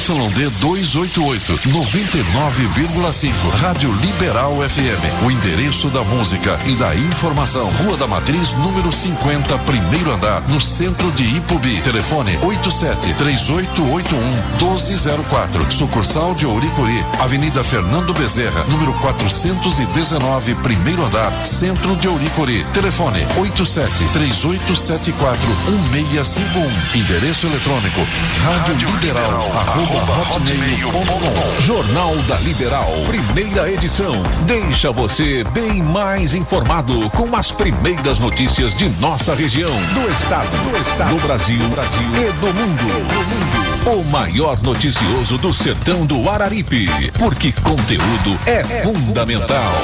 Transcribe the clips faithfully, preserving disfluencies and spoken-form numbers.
D duzentos e oitenta e oito, noventa e nove vírgula cinco. Rádio Liberal F M. O endereço da música e da informação. Rua da Matriz, número cinquenta, primeiro andar, no centro de Ipubi. Telefone oito sete três oito oito um um dois zero quatro. Sucursal de Ouricuri, Avenida Fernando Bezerra, número quatrocentos e dezenove, primeiro andar, centro de Ouricuri. Telefone oito sete três oito sete quatro um seis cinco um. Endereço eletrônico rádio liberal arroba hotmail ponto com. Jornal da Liberal, primeira edição, deixa você bem mais informado com as primeiras notícias de nossa região, do estado, do estado, do Brasil, Brasil e do mundo, do mundo. O maior noticioso do sertão do Araripe, porque conteúdo é, é fundamental.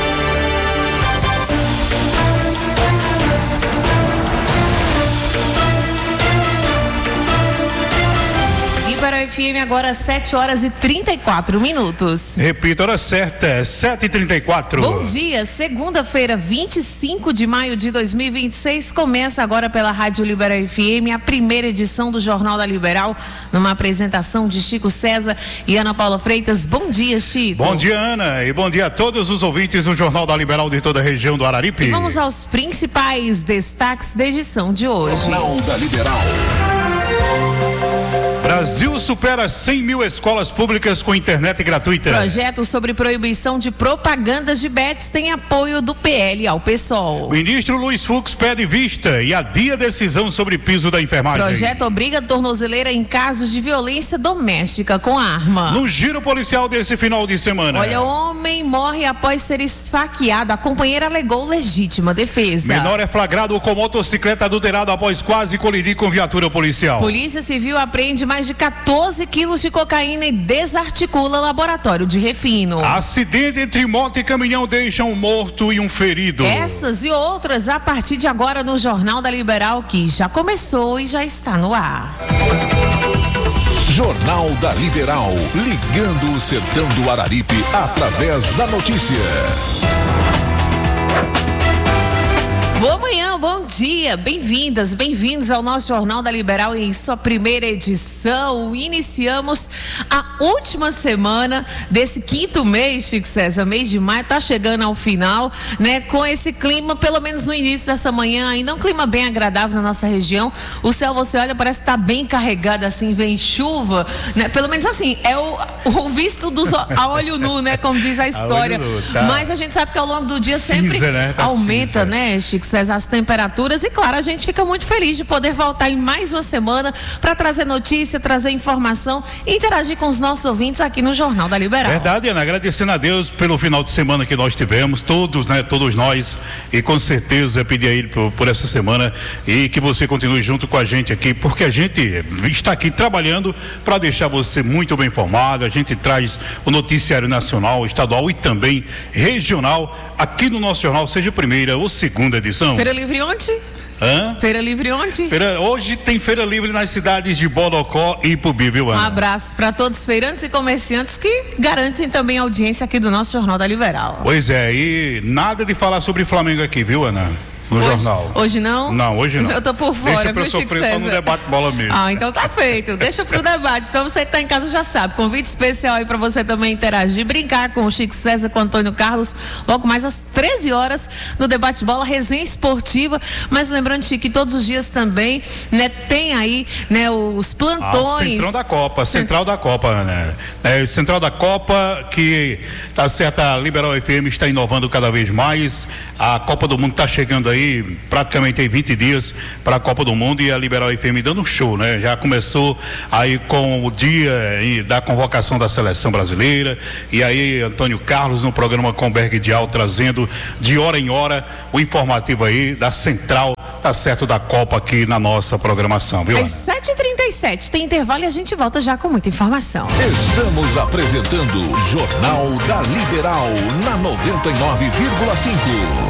Para o F M agora sete horas e trinta e quatro minutos. Repita, hora certa, sete e trinta e quatro. Bom dia, segunda-feira, vinte e cinco de maio de dois mil e vinte e seis, começa agora pela Rádio Liberal F M a primeira edição do Jornal da Liberal, numa apresentação de Chico César e Ana Paula Freitas. Bom dia, Chico. Bom dia, Ana, e bom dia a todos os ouvintes do Jornal da Liberal de toda a região do Araripe. E vamos aos principais destaques da edição de hoje. Jornal da Liberal. Brasil supera cem mil escolas públicas com internet gratuita. Projeto sobre proibição de propagandas de bets tem apoio do P L ao PSOL. Ministro Luiz Fux pede vista e adia decisão sobre piso da enfermagem. Projeto obriga tornozeleira em casos de violência doméstica com arma. No giro policial desse final de semana. Olha, homem morre após ser esfaqueado. A companheira alegou legítima defesa. Menor é flagrado com motocicleta adulterada após quase colidir com viatura policial. Polícia Civil apreende mais de quatorze quilos de cocaína e desarticula laboratório de refino. Acidente entre moto e caminhão deixa um morto e um ferido. Essas e outras a partir de agora no Jornal da Liberal, que já começou e já está no ar. Jornal da Liberal, ligando o sertão do Araripe através da notícia. Boa manhã, bom dia, bem-vindas, bem-vindos ao nosso Jornal da Liberal em sua primeira edição. Iniciamos a última semana desse quinto mês, Chico César, mês de maio, tá chegando ao final, né? Com esse clima, pelo menos no início dessa manhã, ainda um clima bem agradável na nossa região. O céu, você olha, parece que tá bem carregado assim, vem chuva, né? Pelo menos assim, é o, o visto dos, a olho nu, né? Como diz a história. Nu, tá. Mas a gente sabe que ao longo do dia cinza, sempre né? Tá aumenta, cinza. né, Chico César, as temperaturas, e claro, a gente fica muito feliz de poder voltar em mais uma semana para trazer notícia, trazer informação e interagir com os nossos ouvintes aqui no Jornal da Liberal. Verdade, Ana, agradecendo a Deus pelo final de semana que nós tivemos, todos, né, todos nós, e com certeza pedir a Ele por, por essa semana e que você continue junto com a gente aqui, porque a gente está aqui trabalhando para deixar você muito bem informado. A gente traz o noticiário nacional, estadual e também regional aqui no nosso jornal, seja a primeira ou segunda edição. Feira Livre ontem? Hã? Feira Livre ontem? Feira, hoje tem Feira Livre nas cidades de Bodocó e Ipubi, viu, Ana? Um abraço para todos os feirantes e comerciantes que garantem também a audiência aqui do nosso Jornal da Liberal. Pois é, e nada de falar sobre Flamengo aqui, viu, Ana? No hoje, jornal. Hoje não? Não, hoje não. Eu tô por fora, Deixa pra eu viu, Chico sofrer só no debate bola mesmo. Ah, então tá feito. Deixa pro debate. Então você que tá em casa já sabe. Convite especial aí pra você também interagir, brincar com o Chico César, com o Antônio Carlos, logo mais às treze horas no debate bola, resenha esportiva. Mas lembrando, Chico, que todos os dias também, né, tem aí, né, os plantões. Ah, Central da Copa, Central da Copa, Ana. É, Central da Copa, que tá certo, a Liberal F M está inovando cada vez mais. A Copa do Mundo tá chegando aí, praticamente tem vinte dias para a Copa do Mundo, e a Liberal F M dando um show, né? Já começou aí com o dia da convocação da seleção brasileira, e aí Antônio Carlos no programa com Berg Dial trazendo de hora em hora o informativo aí da Central, tá certo, da Copa aqui na nossa programação, viu, Ana? Às sete e trinta e sete tem intervalo e a gente volta já com muita informação. Estamos apresentando Jornal da Liberal na noventa e nove vírgula cinco.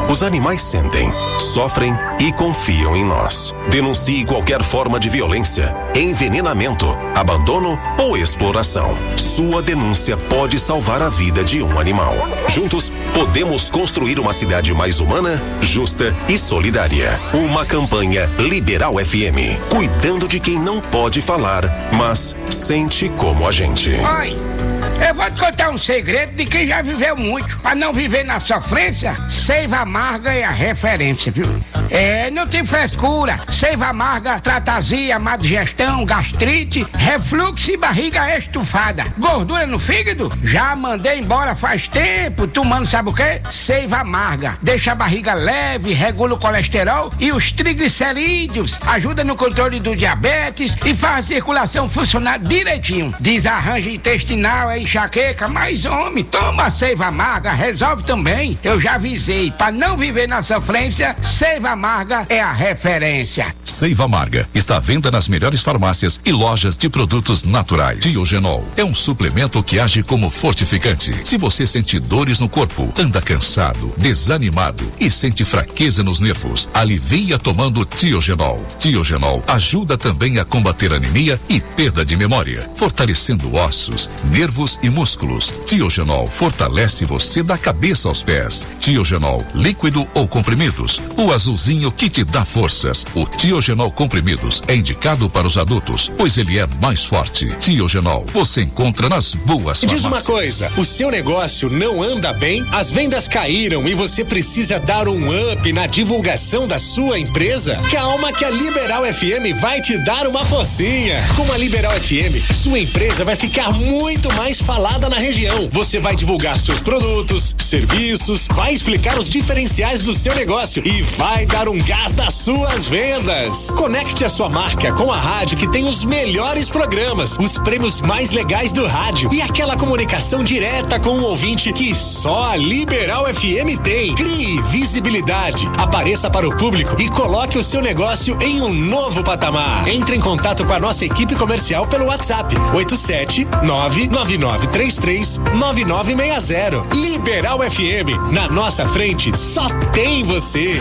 Os animais sentem, sofrem e confiam em nós. Denuncie qualquer forma de violência, envenenamento, abandono ou exploração. Sua denúncia pode salvar a vida de um animal. Juntos, podemos construir uma cidade mais humana, justa e solidária. Uma campanha Liberal F M, cuidando de quem não pode falar, mas sente como a gente. Oi, eu vou te contar um segredo de quem já viveu muito. Para não viver na sofrência, Seiva Amarga é a referência, viu? É, não tem frescura. Seiva Amarga trata azia, má digestão, gastrite, refluxo e barriga estufada. Gordura no fígado? Já mandei embora faz tempo, tomando sabe o quê? Seiva Amarga. Deixa a barriga leve, regula o colesterol e os triglicerídeos, ajuda no controle do diabetes e faz a circulação funcionar direitinho. Desarranjo intestinal, é enxaqueca, mas homem, toma Seiva Amarga, resolve também. Eu já avisei, para não viver na sofrência, Seiva Amarga é a referência. Seiva Amarga está à venda nas melhores farmácias e lojas de produtos naturais. Tiogenol é um suplemento que age como fortificante. Se você sente dores no corpo, anda cansado, desanimado e sente fraqueza nos nervos, alivia tomando Tiogenol. Tiogenol ajuda também a combater anemia e perda de memória, fortalecendo ossos, nervos e músculos. Tiogenol fortalece você da cabeça aos pés. Tiogenol líquido ou comprimidos, o azulzinho que te dá forças. O Tiogenol comprimidos é indicado para os adultos, pois ele é mais forte. Tiogenol você encontra nas boas farmácias. Diz uma coisa, o seu negócio não anda bem? As vendas caíram e você precisa dar um up na divulgação da sua empresa? Calma que a Liberal F M vai te dar uma forcinha. Com a Liberal F M, sua empresa vai ficar muito mais falada na região. Você vai divulgar seus produtos, serviços, vai explicar os diferenciais do seu negócio e vai dar um gás nas suas vendas. Conecte a sua marca com a rádio que tem os melhores programas, os prêmios mais legais do rádio e aquela comunicação direta com o ouvinte que só a Liberal F M tem. Crie visibilidade, apareça para o público e coloque o seu negócio em um novo patamar. Entre em contato com a nossa equipe comercial pelo WhatsApp oito sete nove nove nove três três nove nove seis zero. Liberal F M, na nossa frente só tem você.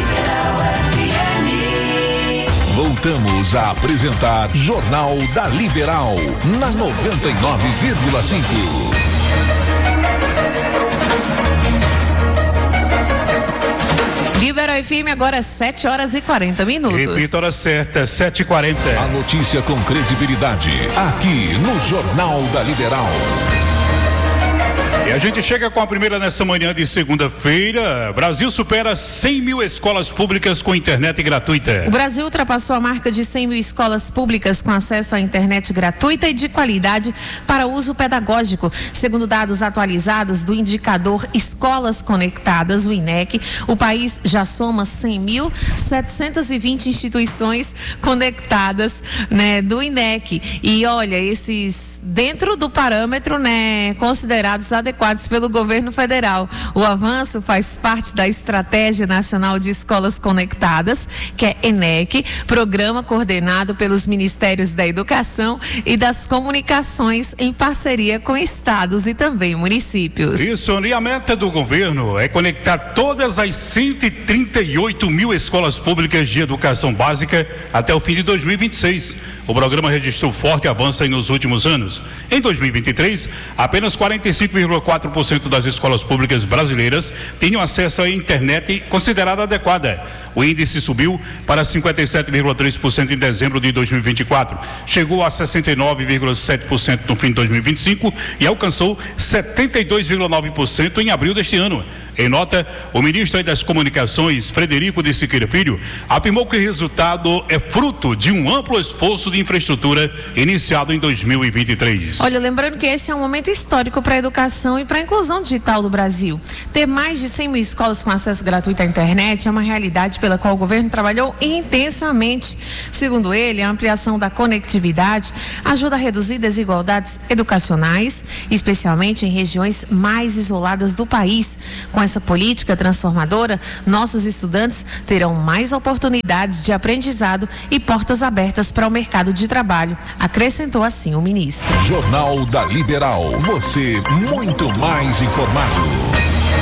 Voltamos a apresentar Jornal da Liberal na noventa e nove vírgula cinco. Liberal F M agora sete horas e quarenta minutos. Repita a hora certa, sete e quarenta. A notícia com credibilidade, aqui no Jornal da Liberal. E a gente chega com a primeira nessa manhã de segunda-feira. Brasil supera cem mil escolas públicas com internet gratuita. O Brasil ultrapassou a marca de cem mil escolas públicas com acesso à internet gratuita e de qualidade para uso pedagógico. Segundo dados atualizados do indicador Escolas Conectadas, o I N E C, o país já soma cem mil setecentas e vinte instituições conectadas, né, do I N E C. E olha, esses dentro do parâmetro, né, considerados adequados pelo governo federal. O avanço faz parte da Estratégia Nacional de Escolas Conectadas, que é E N E C, programa coordenado pelos Ministérios da Educação e das Comunicações em parceria com estados e também municípios. Isso, e a meta do governo é conectar todas as cento e trinta e oito mil escolas públicas de educação básica até o fim de dois mil e vinte e seis. O programa registrou forte avanço aí nos últimos anos. Em dois mil e vinte e três, apenas quarenta e cinco vírgula quatro por cento das escolas públicas brasileiras tinham acesso à internet considerada adequada. O índice subiu para cinquenta e sete vírgula três por cento em dezembro de dois mil e vinte e quatro. Chegou a sessenta e nove vírgula sete por cento no fim de dois mil e vinte e cinco e alcançou setenta e dois vírgula nove por cento em abril deste ano. Em nota, o ministro das Comunicações, Frederico de Siqueira Filho, afirmou que o resultado é fruto de um amplo esforço de infraestrutura iniciado em dois mil e vinte e três. Olha, lembrando que esse é um momento histórico para a educação e para a inclusão digital do Brasil. Ter mais de cem mil escolas com acesso gratuito à internet é uma realidade pela qual o governo trabalhou intensamente. Segundo ele, a ampliação da conectividade ajuda a reduzir desigualdades educacionais, especialmente em regiões mais isoladas do país. Com essa política transformadora, nossos estudantes terão mais oportunidades de aprendizado e portas abertas para o mercado de trabalho, acrescentou assim o ministro. Jornal da Liberal, você muito mais informado.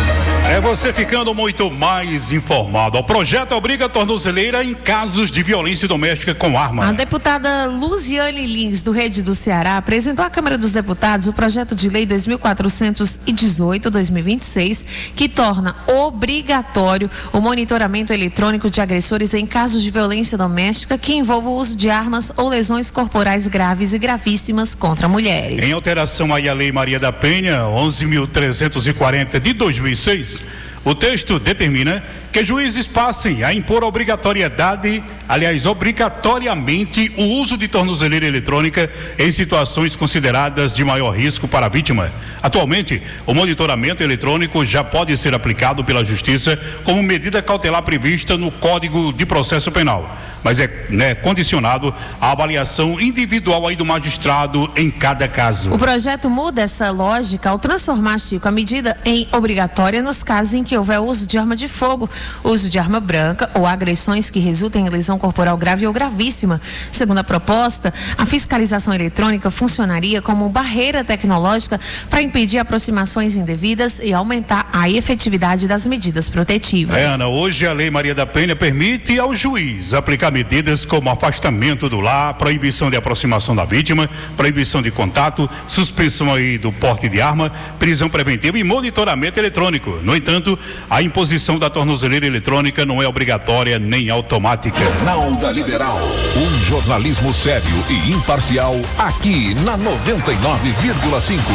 É você ficando muito mais informado. O projeto obriga a tornozeleira em casos de violência doméstica com arma. A deputada Luziane Lins, do Rede do Ceará, apresentou à Câmara dos Deputados o projeto de lei dois mil quatrocentos e dezoito, dois mil e vinte e seis, que torna obrigatório o monitoramento eletrônico de agressores em casos de violência doméstica que envolvam o uso de armas ou lesões corporais graves e gravíssimas contra mulheres. Em alteração aí à Lei Maria da Penha, onze mil trezentos e quarenta de dois mil e seis, o texto determina que juízes passem a impor obrigatoriedade, aliás, obrigatoriamente, o uso de tornozeleira eletrônica em situações consideradas de maior risco para a vítima. Atualmente, o monitoramento eletrônico já pode ser aplicado pela Justiça como medida cautelar prevista no Código de Processo Penal, mas é, né, condicionado à avaliação individual aí do magistrado em cada caso. O projeto muda essa lógica ao transformar, Chico, a medida em obrigatória nos casos em que houver uso de arma de fogo, uso de arma branca ou agressões que resultem em lesão corporal grave ou gravíssima. Segundo a proposta, a fiscalização eletrônica funcionaria como barreira tecnológica para impedir aproximações indevidas e aumentar a efetividade das medidas protetivas. É, Ana, hoje a Lei Maria da Penha permite ao juiz aplicar medidas como afastamento do lar, proibição de aproximação da vítima, proibição de contato, suspensão aí do porte de arma, prisão preventiva e monitoramento eletrônico. No entanto, a imposição da tornozeleira eletrônica não é obrigatória nem automática. Jornal da Liberal, um jornalismo sério e imparcial aqui na noventa e nove vírgula cinco.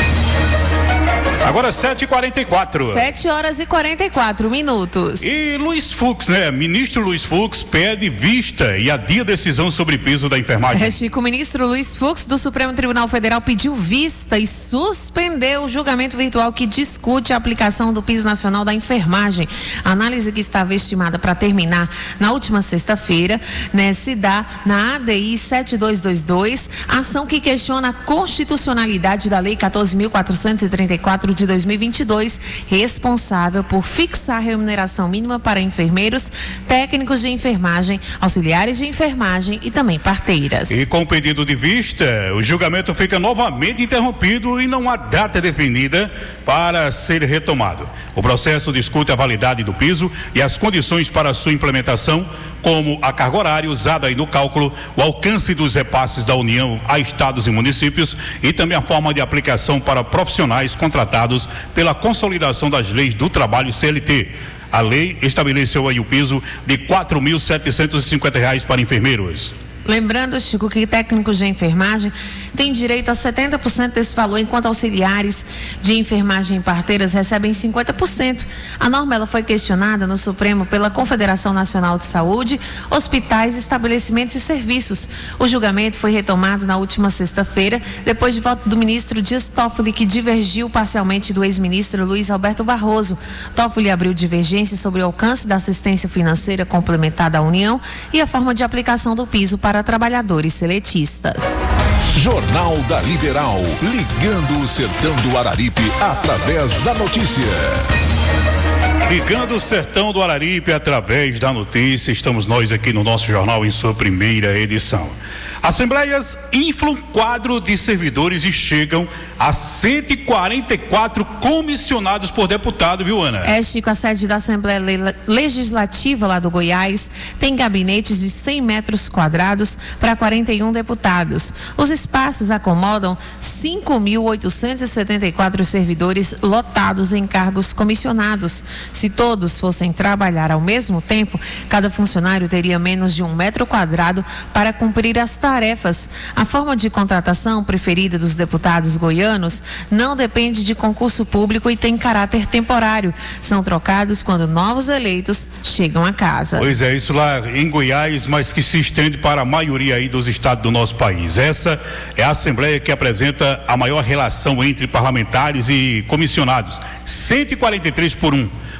Agora sete e quarenta e quatro. sete horas e quarenta e quatro minutos. E Luiz Fux, né? Ministro Luiz Fux pede vista e adia decisão sobre piso da enfermagem. É, Chico, o ministro Luiz Fux do Supremo Tribunal Federal pediu vista e suspendeu o julgamento virtual que discute a aplicação do piso nacional da enfermagem. A análise que estava estimada para terminar na última sexta-feira, né, se dá na A D I sete dois dois dois, ação que questiona a constitucionalidade da Lei quatorze mil quatrocentos e trinta e quatro de dois mil e vinte e dois, responsável por fixar a remuneração mínima para enfermeiros, técnicos de enfermagem, auxiliares de enfermagem e também parteiras. E com o pedido de vista, o julgamento fica novamente interrompido e não há data definida para ser retomado. O processo discute a validade do piso e as condições para sua implementação, como a carga horária usada aí no cálculo, o alcance dos repasses da União a estados e municípios e também a forma de aplicação para profissionais contratados pela consolidação das leis do trabalho C L T. A lei estabeleceu aí o piso de quatro mil setecentos e cinquenta reais para enfermeiros. Lembrando, Chico, que técnicos de enfermagem têm direito a setenta por cento desse valor, enquanto auxiliares de enfermagem e parteiras recebem cinquenta por cento. A norma ela foi questionada no Supremo pela Confederação Nacional de Saúde, hospitais, estabelecimentos e serviços. O julgamento foi retomado na última sexta-feira, depois de voto do ministro Dias Toffoli, que divergiu parcialmente do ex-ministro Luiz Alberto Barroso. Toffoli abriu divergência sobre o alcance da assistência financeira complementada à União e a forma de aplicação do piso para trabalhadores seletistas. Jornal da Liberal, ligando o sertão do Araripe através da notícia. Ligando o sertão do Araripe através da notícia, estamos nós aqui no nosso jornal em sua primeira edição. Assembleias inflam quadro de servidores e chegam a cento e quarenta e quatro comissionados por deputado, viu, Ana? É, Chico, a sede da Assembleia Legislativa lá do Goiás tem gabinetes de cem metros quadrados para quarenta e um deputados. Os espaços acomodam cinco mil oitocentos e setenta e quatro servidores lotados em cargos comissionados. Se todos fossem trabalhar ao mesmo tempo, cada funcionário teria menos de um metro quadrado para cumprir as tarefas. A forma de contratação preferida dos deputados goianos não depende de concurso público e tem caráter temporário. São trocados quando novos eleitos chegam a casa. Pois é, isso lá em Goiás, mas que se estende para a maioria aí dos estados do nosso país. Essa é a Assembleia que apresenta a maior relação entre parlamentares e comissionados. cento e quarenta e três por um.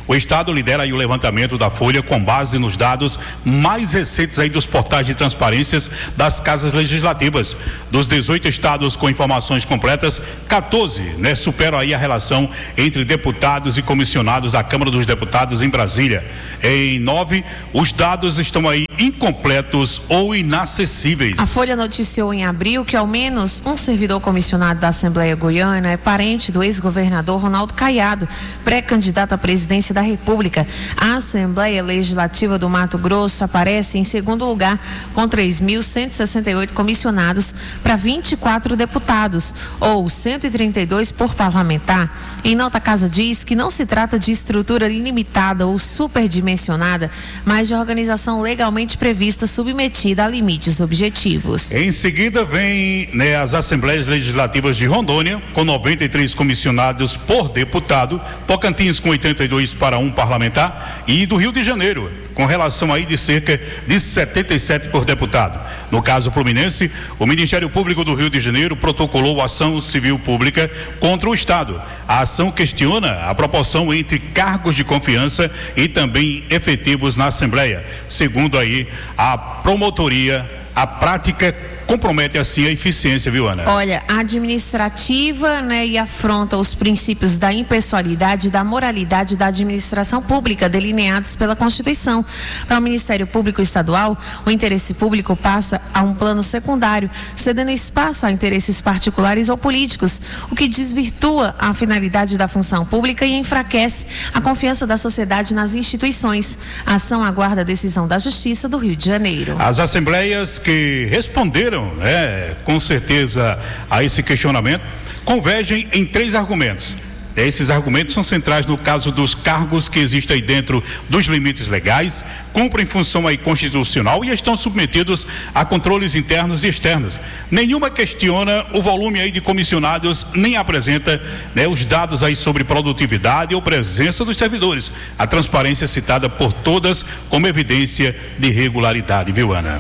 O Estado lidera aí o levantamento da Folha com base nos dados mais recentes aí dos portais de transparências das casas legislativas. Dos dezoito estados com informações completas, quatorze, né, superam aí a relação entre deputados e comissionados da Câmara dos Deputados em Brasília. Em nove, os dados estão aí incompletos ou inacessíveis. A Folha noticiou em abril que ao menos um servidor comissionado da Assembleia Goiana é parente do ex-governador Ronaldo Caiado, pré-candidato à presidência da República. A Assembleia Legislativa do Mato Grosso aparece em segundo lugar com três mil cento e sessenta e oito comissionados para vinte e quatro deputados, ou cento e trinta e dois por parlamentar. Em nota, a casa diz que não se trata de estrutura ilimitada ou superdimensionada, mas de organização legalmente prevista submetida a limites objetivos. Em seguida vem, né, as Assembleias Legislativas de Rondônia com noventa e três comissionados por deputado, Tocantins com oitenta e dois para um parlamentar e do Rio de Janeiro com relação aí de cerca de setenta e sete por deputado. No caso fluminense, o Ministério Público do Rio de Janeiro protocolou ação civil pública contra o Estado. A ação questiona a proporção entre cargos de confiança e também efetivos na Assembleia. Segundo aí a promotoria, a prática compromete assim a eficiência, viu, Ana? Olha, administrativa, né, e afronta os princípios da impessoalidade e da moralidade da administração pública delineados pela Constituição. Para o Ministério Público Estadual, o interesse público passa a um plano secundário, cedendo espaço a interesses particulares ou políticos, o que desvirtua a finalidade da função pública e enfraquece a confiança da sociedade nas instituições. A ação aguarda a decisão da Justiça do Rio de Janeiro. As assembleias que responderam É, com certeza a esse questionamento, convergem em três argumentos. Esses argumentos são centrais no caso dos cargos que existem aí dentro dos limites legais, cumprem função aí constitucional e estão submetidos a controles internos e externos. Nenhuma questiona o volume aí de comissionados, nem apresenta, né, os dados aí sobre produtividade ou presença dos servidores. A transparência citada por todas como evidência de regularidade, viu, Ana?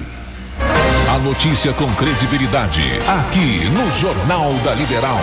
A notícia com credibilidade, aqui no Jornal da Liberal.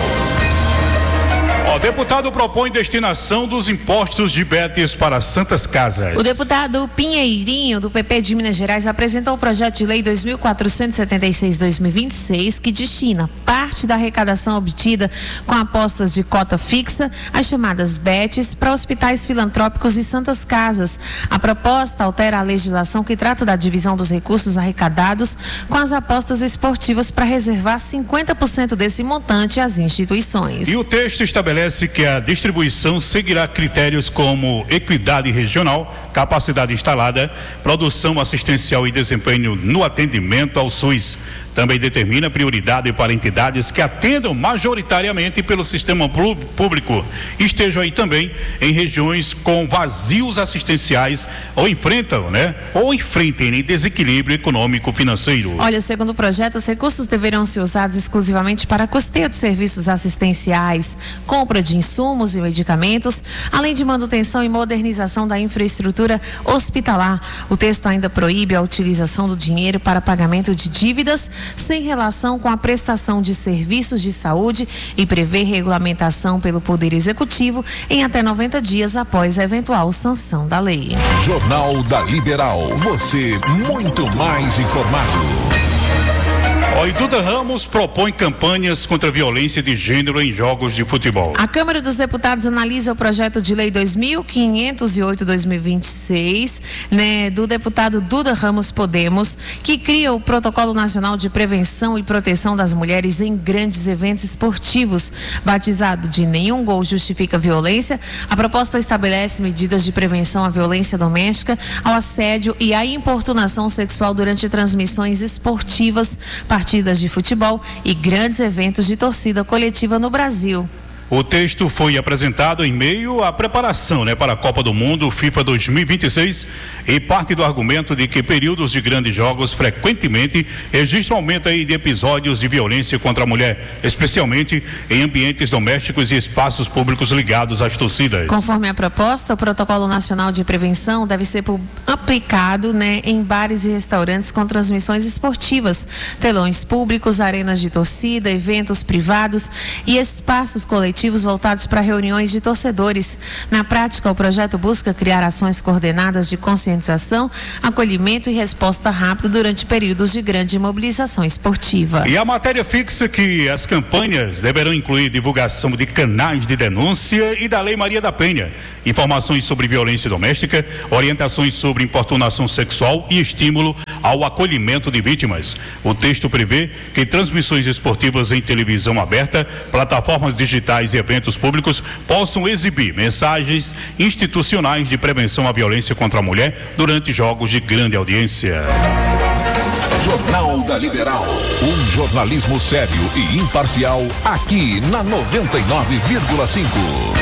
O deputado propõe destinação dos impostos de Betis para santas casas. O deputado Pinheirinho, do P P de Minas Gerais, apresentou o projeto de lei dois mil quatrocentos e setenta e seis barra dois mil e vinte e seis, que destina parte da arrecadação obtida com apostas de cota fixa, as chamadas Betis, para hospitais filantrópicos e santas casas. A proposta altera a legislação que trata da divisão dos recursos arrecadados com as apostas esportivas para reservar cinquenta por cento desse montante às instituições. E o texto estabelece que a distribuição seguirá critérios como equidade regional, capacidade instalada, produção assistencial e desempenho no atendimento ao SUS. Também determina prioridade para entidades que atendam majoritariamente pelo sistema público, estejam aí também em regiões com vazios assistenciais ou enfrentam, né? Ou enfrentem desequilíbrio econômico financeiro. Olha, segundo o projeto, os recursos deverão ser usados exclusivamente para custeio de serviços assistenciais, compra de insumos e medicamentos, além de manutenção e modernização da infraestrutura hospitalar. O texto ainda proíbe a utilização do dinheiro para pagamento de dívidas sem relação com a prestação de serviços de saúde e prevê regulamentação pelo Poder Executivo em até noventa dias após a eventual sanção da lei. Jornal da Liberal, você muito mais informado. O Duda Ramos propõe campanhas contra a violência de gênero em jogos de futebol. A Câmara dos Deputados analisa o projeto de lei dois mil quinhentos e oito barra dois mil e vinte e seis, né, do deputado Duda Ramos Podemos, que cria o Protocolo Nacional de Prevenção e Proteção das Mulheres em Grandes Eventos Esportivos. Batizado de Nenhum Gol Justifica Violência, a proposta estabelece medidas de prevenção à violência doméstica, ao assédio e à importunação sexual durante transmissões esportivas, partidas de futebol e grandes eventos de torcida coletiva no Brasil. O texto foi apresentado em meio à preparação, né, para a Copa do Mundo FIFA dois mil e vinte e seis e parte do argumento de que períodos de grandes jogos frequentemente registram aumento aí de episódios de violência contra a mulher, especialmente em ambientes domésticos e espaços públicos ligados às torcidas. Conforme a proposta, o Protocolo Nacional de Prevenção deve ser aplicado, né, em bares e restaurantes com transmissões esportivas, telões públicos, arenas de torcida, eventos privados e espaços coletivos esportivos voltados para reuniões de torcedores. Na prática, o projeto busca criar ações coordenadas de conscientização, acolhimento e resposta rápida durante períodos de grande mobilização esportiva. E a matéria fixa que as campanhas deverão incluir divulgação de canais de denúncia e da Lei Maria da Penha, informações sobre violência doméstica, orientações sobre importunação sexual e estímulo ao acolhimento de vítimas. O texto prevê que transmissões esportivas em televisão aberta, plataformas digitais e eventos públicos possam exibir mensagens institucionais de prevenção à violência contra a mulher durante jogos de grande audiência. Jornal da Liberal. Um jornalismo sério e imparcial aqui na noventa e nove vírgula cinco.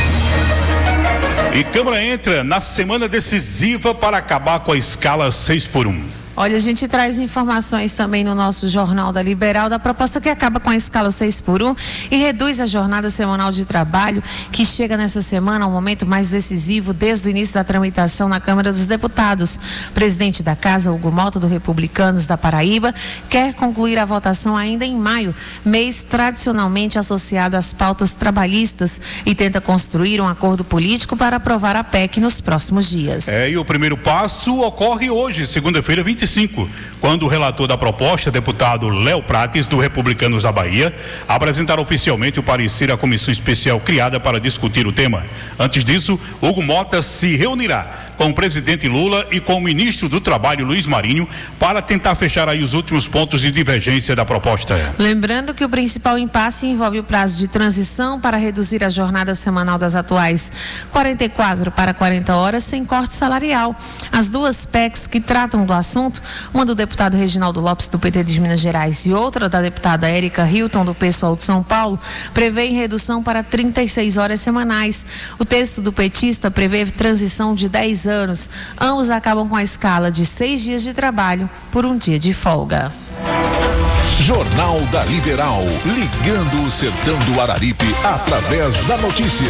E Câmara entra na semana decisiva para acabar com a escala seis por um. Olha, a gente traz informações também no nosso Jornal da Liberal da proposta que acaba com a escala seis por um e reduz a jornada semanal de trabalho, que chega nessa semana ao momento mais decisivo desde o início da tramitação na Câmara dos Deputados. O presidente da Casa, Hugo Mota, do Republicanos da Paraíba, quer concluir a votação ainda em maio, mês tradicionalmente associado às pautas trabalhistas, e tenta construir um acordo político para aprovar a P E C nos próximos dias. É, e o primeiro passo ocorre hoje, segunda-feira, vinte e cinco, quando o relator da proposta, deputado Léo Prates, do Republicanos da Bahia, apresentar oficialmente o parecer à comissão especial criada para discutir o tema. Antes disso, Hugo Mota se reunirá com o presidente Lula e com o ministro do Trabalho, Luiz Marinho, para tentar fechar aí os últimos pontos de divergência da proposta. Lembrando que o principal impasse envolve o prazo de transição para reduzir a jornada semanal das atuais quarenta e quatro para quarenta horas sem corte salarial. As duas P E Cs que tratam do assunto, uma do deputado Reginaldo Lopes, do P T de Minas Gerais, e outra da deputada Érica Hilton, do PSOL de São Paulo, prevêem redução para trinta e seis horas semanais. O texto do petista prevê transição de dez anos. Ambos acabam com a escala de seis dias de trabalho por um dia de folga. Jornal da Liberal, ligando o sertão do Araripe através da notícia.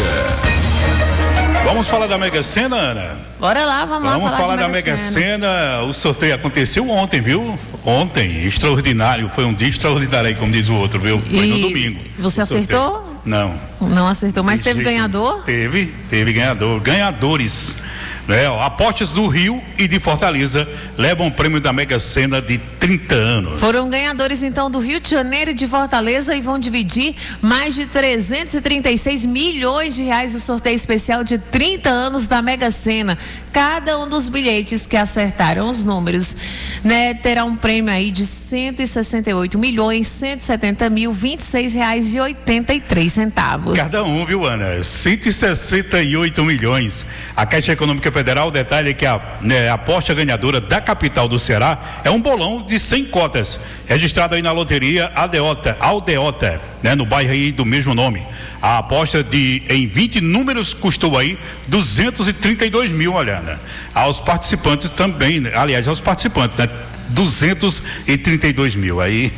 Vamos falar da Mega Sena, Ana? Bora lá, vamos, vamos lá falar, falar de da Mega Sena. O sorteio aconteceu ontem, viu? Ontem, extraordinário, foi um dia extraordinário aí, como diz o outro, viu? Foi e no domingo. Você acertou? Não. Não acertou, mas teve jeito. ganhador? Teve, teve ganhador. Ganhadores. Né? Apostas do Rio e de Fortaleza levam o prêmio da Mega Sena de trinta anos. Foram ganhadores então do Rio de Janeiro e de Fortaleza e vão dividir mais de trezentos e trinta e seis milhões de reais do sorteio especial de trinta anos da Mega Sena. Cada um dos bilhetes que acertaram os números, né, terá um prêmio aí de cento e sessenta e oito milhões, cento e setenta mil, vinte e seis reais e oitenta e três centavos. Cada um, viu, Ana? cento e sessenta e oito milhões. A Caixa Econômica Federal detalha que a, né, a aposta ganhadora da capital do Ceará é um bolão de cem cotas, registrado aí na loteria Aldeota, Aldeota, né, no bairro aí do mesmo nome. A aposta de em vinte números custou aí duzentos e trinta e dois mil, olha, né? Aos participantes também, né? Aliás, aos participantes, né? duzentos e trinta e dois mil, aí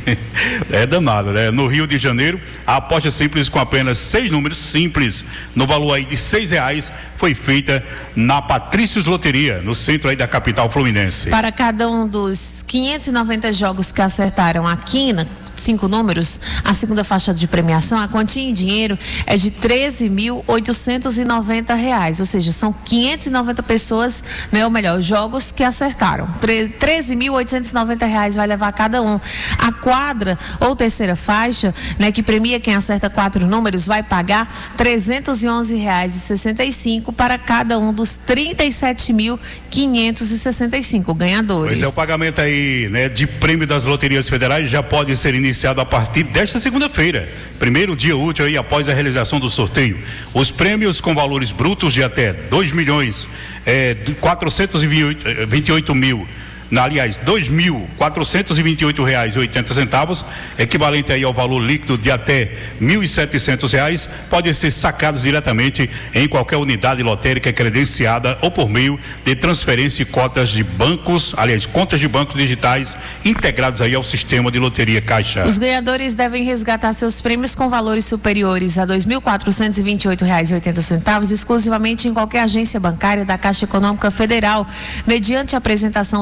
é danado, né? No Rio de Janeiro, a aposta simples com apenas seis números simples, no valor aí de seis reais, foi feita na Patrícios Loteria, no centro aí da capital fluminense. Para cada um dos quinhentos e noventa jogos que acertaram a quina, cinco números, a segunda faixa de premiação, a quantia em dinheiro é de treze mil oitocentos e noventa reais, ou seja, são quinhentas e noventa pessoas, né, ou melhor, jogos que acertaram. treze mil oitocentos e noventa reais vai levar cada um. A quadra ou terceira faixa, né, que premia quem acerta quatro números, vai pagar trezentos e onze reais e sessenta e cinco para cada um dos trinta e sete mil quinhentos e sessenta e cinco ganhadores. Pois é, o pagamento aí, né, de prêmio das loterias federais já pode ser iniciado a partir desta segunda-feira, primeiro dia útil aí após a realização do sorteio. Os prêmios com valores brutos de até dois milhões é, quatrocentos e vinte e oito mil, aliás, dois mil quatrocentos e vinte e oito reais e oitenta centavos, equivalente aí ao valor líquido de até mil e setecentos reais, podem ser sacados diretamente em qualquer unidade lotérica credenciada ou por meio de transferência e cotas de bancos, aliás, contas de bancos digitais integrados aí ao sistema de loteria Caixa. Os ganhadores devem resgatar seus prêmios com valores superiores a dois mil quatrocentos e vinte e oito reais e oitenta centavos, exclusivamente em qualquer agência bancária da Caixa Econômica Federal, mediante a apresentação do comprovante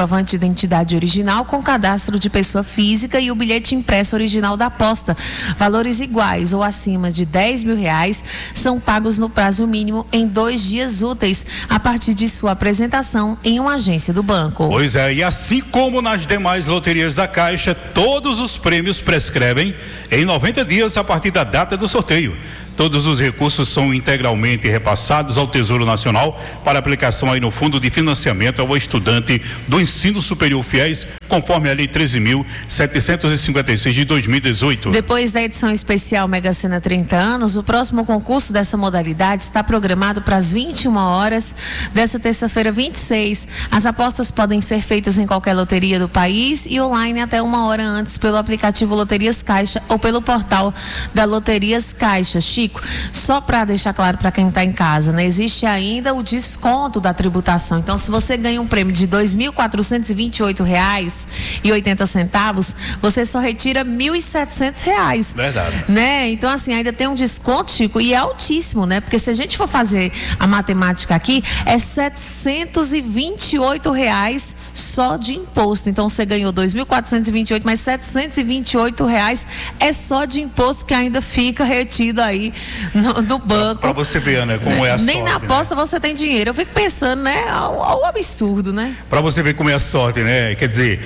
comprovante de identidade original com cadastro de pessoa física e o bilhete impresso original da aposta. Valores iguais ou acima de dez mil reais são pagos no prazo mínimo em dois dias úteis, a partir de sua apresentação em uma agência do banco. Pois é, e assim como nas demais loterias da Caixa, todos os prêmios prescrevem em noventa dias a partir da data do sorteio. Todos os recursos são integralmente repassados ao Tesouro Nacional para aplicação aí no Fundo de Financiamento ao Estudante do Ensino Superior Fiéis, conforme a Lei treze mil setecentos e cinquenta e seis de dois mil e dezoito. Depois da edição especial Mega Sena trinta anos, o próximo concurso dessa modalidade está programado para as vinte e uma horas dessa terça-feira, vinte e seis. As apostas podem ser feitas em qualquer loteria do país e online até uma hora antes pelo aplicativo Loterias Caixa ou pelo portal da Loterias Caixa. Chico, só para deixar claro para quem está em casa, né? Existe ainda o desconto da tributação. Então, se você ganha um prêmio de dois mil quatrocentos e vinte e oito reais e oitenta centavos, você só retira mil e setecentos reais. Verdade. Né? Então, assim, ainda tem um desconto, Chico, e é altíssimo, né? Porque se a gente for fazer a matemática aqui, é setecentos e vinte e oito reais só de imposto. Então, você ganhou dois mil quatrocentos e vinte e oito, mas setecentos e vinte e oito reais é só de imposto que ainda fica retido aí no, no banco. Para você ver, né, como é a Nem sorte. Nem na aposta, né, você tem dinheiro. Eu fico pensando, né, ao, ao absurdo, né? Para você ver como é a sorte, né? Quer dizer,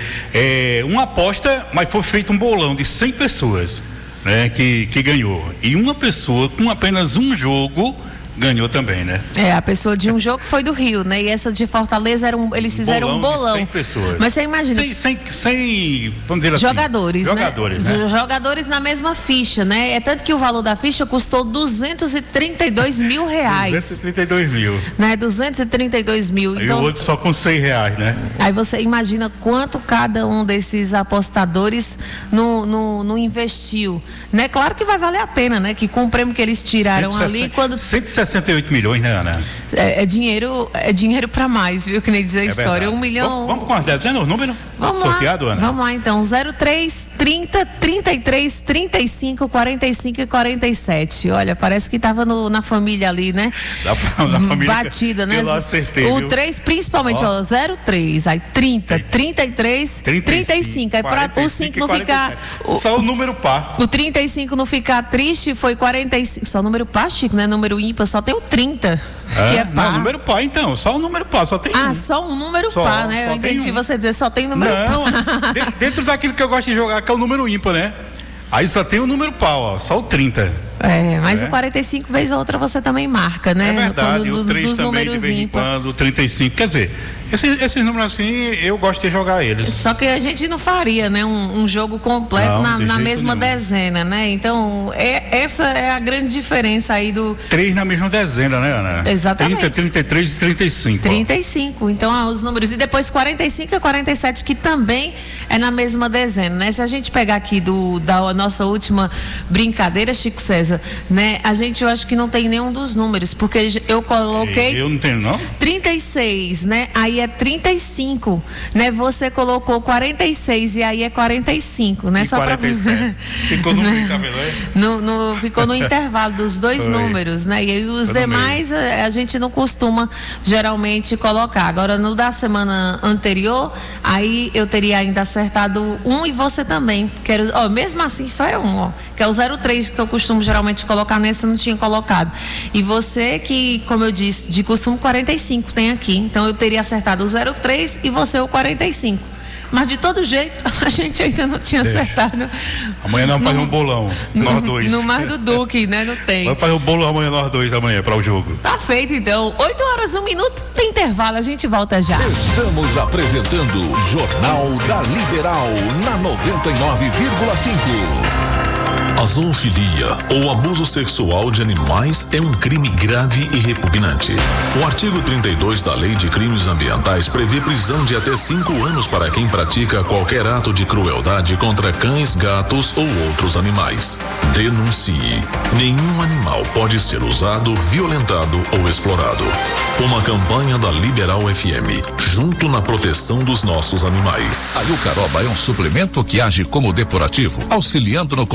é uma aposta, mas foi feito um bolão de cem pessoas, né, que, que ganhou. E uma pessoa com apenas um jogo ganhou também, né? É, a pessoa de um jogo foi do Rio, né? E essa de Fortaleza, era um, eles fizeram bolão um bolão. De cem pessoas. Mas você imagina. cem, cem, cem, vamos dizer assim. Jogadores, Jogadores, né? né? Jogadores na mesma ficha, né? É tanto que o valor da ficha custou duzentos e trinta e dois mil reais. duzentos e trinta e dois mil. Né? duzentos e trinta e dois mil. E então, o outro só com cem reais, né? Aí você imagina quanto cada um desses apostadores no, no, no investiu, né? Claro que vai valer a pena, né? Que com o prêmio que eles tiraram cento e sessenta, ali, quando... cento e sessenta e oito milhões, né, Ana? É, é dinheiro, é dinheiro para mais, viu? Que nem diz a É história. verdade. Um milhão... Vamos, vamos com as dezenas, o número? Vamos sorteado, lá, Ana? vamos lá então, zero três, trinta, trinta e três, trinta e cinco, quarenta e cinco e quarenta e sete. Olha, parece que estava na família ali, né? Da, da família. Batida, né? Eu acertei, o viu? três, principalmente, ó, zero três, aí trinta, trinta e três, trinta e cinco. Aí para o cinco não ficar. O, só o número par. O trinta e cinco não ficar triste, foi quarenta e cinco. Só o número par, Chico, né? Número ímpar, só tem o trinta. É? Que é par. Não, número par, então, só o número par, só tem Ah, um. só um número Só, par, né? só Eu entendi um. você dizer só tem número Não, par. de- dentro daquilo que eu gosto de jogar, que é o número ímpar, né? Aí só tem o número par, ó, só o trinta. É, mas É. o quarenta e cinco vez ou outra você também marca, né? É verdade, Quando, o dos, três dos também, números de vez em ímpar. quando, o trinta e cinco. Quer dizer, esses, esses números assim, eu gosto de jogar eles. Só que a gente não faria, né? Um, um jogo completo Não, na, de na jeito mesma nenhum. dezena, né? Então, é, essa é a grande diferença aí do Três na mesma dezena, né, Ana? Exatamente. trinta, trinta e três e trinta e cinco. ó. trinta e cinco. Então, ah, os números. E depois quarenta e cinco e quarenta e sete, que também é na mesma dezena, né? Se a gente pegar aqui do, da nossa última brincadeira, Chico César, né? A gente, eu acho que não tem nenhum dos números, porque eu coloquei Eu não tenho, não? trinta e seis, né? Aí é trinta e cinco, né? Você colocou quarenta e seis e aí é quarenta e cinco, né? E Só quarenta e sete. Ficou no meio, tá vendo aí? no, no, ficou no intervalo dos dois Foi. números, né? E aí os Foi no demais a, a gente não costuma geralmente colocar. Agora, no da semana anterior, aí eu teria ainda acertado um e você também. Quero, ó, mesmo assim, só é um, ó, que é o zero três que eu costumo geralmente colocar, nesse eu não tinha colocado. E você que, como eu disse, de costume quarenta e cinco tem aqui. Então eu teria acertado o zero três e você o quarenta e cinco. Mas de todo jeito, a gente ainda não tinha Deixa. acertado. Amanhã nós vamos fazer No- um bolão, No, nós dois. no Mar do Duque, né? Não tem. Vamos fazer o bolo amanhã, nós dois, amanhã, para o jogo. Tá feito, então. oito horas, um minuto, tem intervalo, a gente volta já. Estamos apresentando Jornal da Liberal na noventa e nove vírgula cinco. A zoofilia ou abuso sexual de animais é um crime grave e repugnante. O artigo trinta e dois da Lei de Crimes Ambientais prevê prisão de até cinco anos para quem pratica qualquer ato de crueldade contra cães, gatos ou outros animais. Denuncie. Nenhum animal pode ser usado, violentado ou explorado. Uma campanha da Liberal F M, junto na proteção dos nossos animais. A Yucaroba é um suplemento que age como depurativo, auxiliando no combate das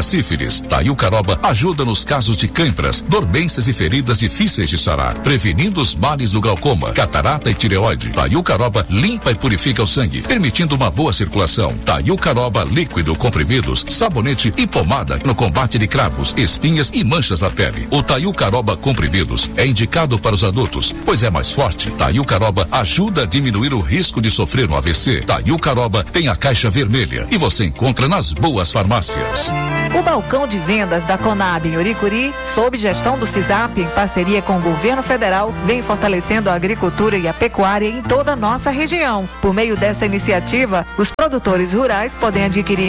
sífilis. Taiucaroba ajuda nos casos de cãibras, dormências e feridas difíceis de sarar, prevenindo os males do glaucoma, catarata e tireoide. Taiucaroba limpa e purifica o sangue, permitindo uma boa circulação. Taiucaroba líquido, comprimidos, sabonete e pomada no combate de cravos, espinhas e manchas na pele. O Taiucaroba comprimidos é indicado para os adultos, pois é mais forte. Taiucaroba ajuda a diminuir o risco de sofrer um A V C. Taiucaroba tem a caixa vermelha e você encontra nas boas farmácias. O balcão de vendas da Conab em Uricuri, sob gestão do CISAP, em parceria com o governo federal, vem fortalecendo a agricultura e a pecuária em toda a nossa região. Por meio dessa iniciativa, os produtores rurais podem adquirir